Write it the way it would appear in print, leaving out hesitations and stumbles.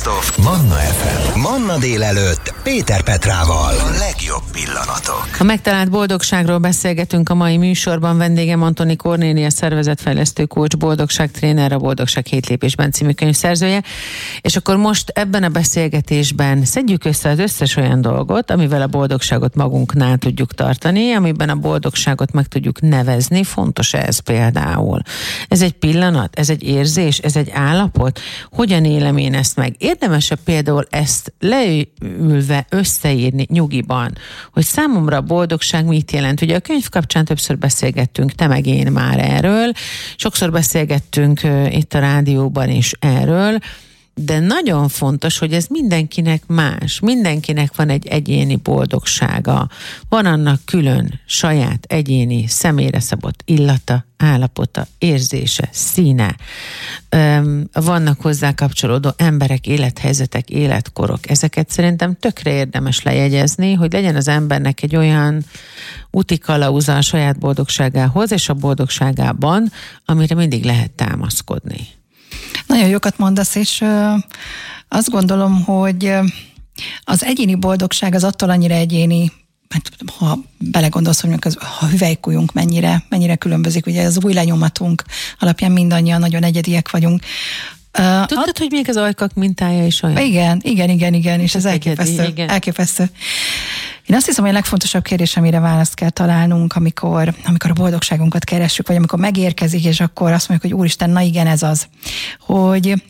Best of Manna FM. Manna délelőtt Péter Petrával. A legjobb pillanatok. A megtalált boldogságról beszélgetünk a mai műsorban. Vendégem Antoni Kornélia, szervezetfejlesztő coach, boldogságtréner, a Boldogság 7 lépésben című könyv szerzője. És akkor most ebben a beszélgetésben szedjük össze az összes olyan dolgot, amivel a boldogságot magunknál tudjuk tartani, amiben a boldogságot meg tudjuk nevezni. Fontos ez például. Ez egy pillanat, ez egy érzés, ez egy állapot. Hogyan élem én ezt meg? Érdemes-e például ezt leülve összeírni nyugiban, hogy számomra a boldogság mit jelent? Ugye a könyv kapcsán többször beszélgettünk, te meg én már erről, sokszor beszélgettünk itt a rádióban is erről, de nagyon fontos, hogy ez mindenkinek más. Mindenkinek van egy egyéni boldogsága. Van annak külön, saját, egyéni, személyre szabott illata, állapota, érzése, színe. Vannak hozzá kapcsolódó emberek, élethelyzetek, életkorok. Ezeket szerintem tökre érdemes lejegyezni, hogy legyen az embernek egy olyan útikalauza a saját boldogságához és a boldogságában, amire mindig lehet támaszkodni. Nagyon jókat mondasz, és azt gondolom, hogy az egyéni boldogság az attól annyira egyéni, ha belegondolsz, hogy ha hüvelykujjunk mennyire különbözik, ugye az új lenyomatunk alapján mindannyian nagyon egyediek vagyunk. Tudtad, hogy még az ajkak mintája is olyan? Igen, és ez elképesztő. Én azt hiszem, hogy a legfontosabb kérdés, amire választ kell találnunk, amikor a boldogságunkat keressük, vagy amikor megérkezik, és akkor azt mondjuk, hogy úristen, na igen, ez az. Hogy